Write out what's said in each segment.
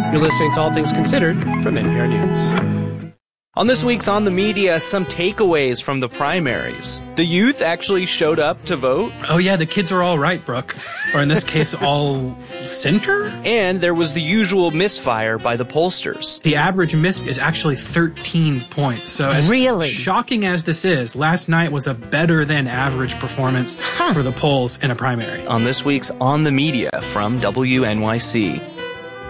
You're listening to All Things Considered from NPR News. On this week's On the Media, some takeaways from the primaries. The youth actually showed up to vote. Oh yeah, the kids are all right, Brooke. Or in this case, all center? And there was the usual misfire by the pollsters. The average miss is actually 13 points. So as shocking as this is, last night was a better than average performance for the polls in a primary. On this week's On the Media from WNYC.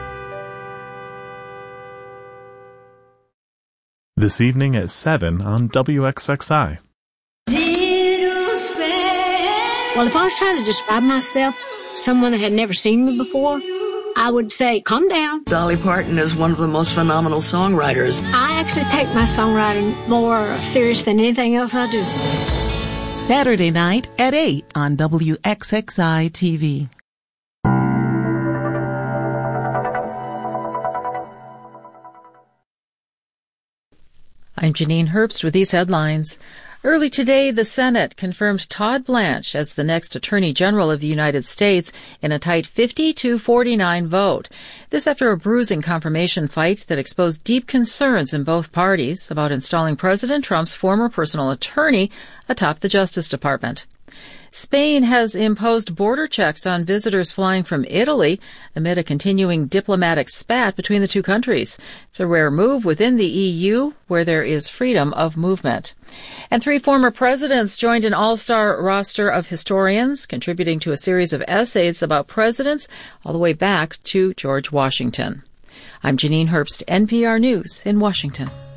This evening at 7 on WXXI. Well, if I was trying to describe myself, someone that had never seen me before, I would say, calm down. Dolly Parton is one of the most phenomenal songwriters. I actually take my songwriting more serious than anything else I do. Saturday night at 8 on WXXI TV. I'm Janine Herbst with these headlines. Early today, the Senate confirmed Todd Blanche as the next Attorney General of the United States in a tight 50-49 vote. This after a bruising confirmation fight that exposed deep concerns in both parties about installing President Trump's former personal attorney atop the Justice Department. Spain has imposed border checks on visitors flying from Italy amid a continuing diplomatic spat between the two countries. It's a rare move within the EU, where there is freedom of movement. And 3 former presidents joined an all-star roster of historians, contributing to a series of essays about presidents all the way back to George Washington. I'm Janine Herbst, NPR News in Washington.